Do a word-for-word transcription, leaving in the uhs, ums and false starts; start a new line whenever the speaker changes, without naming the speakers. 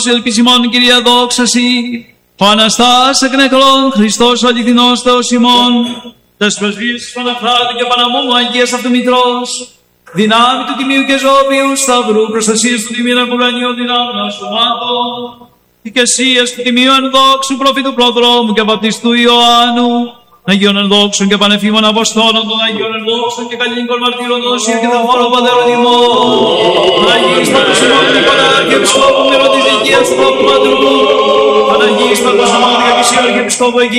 ελπισμόν Κυρία δόξα Συ, ο Αναστάς εκ νεκρών, Χριστός ο αληθινός Θεός ημών, τες πρεσβείες της Παναφράτη και Παναμόμου Αγίας Αυτομητρός, δυνάμει του Τιμίου και Ζωοποιού Σταυρού, προστασίες του Τιμίου Εμπουρανίου δυνάμεως σωμάτων, οικεσίες του Τιμίου Ενδόξου Προφήτου Προδρόμου και Βαπτιστού Ιωάννου, Αγίων Ενδόξων και Πανεφήμων Αποστόλων, των Αγίων Ενδόξων και Καλλινικών Μαρτύρων, των Οσίων και των Φόρων Πατέρων ημών, Παναγίης Παντοσημών Νικολά, Αρχιεπισκόπου Μερώτης Δικίας του Παπου Πατρού, Παναγίης Παντοσημών Αρχιεπισκόπου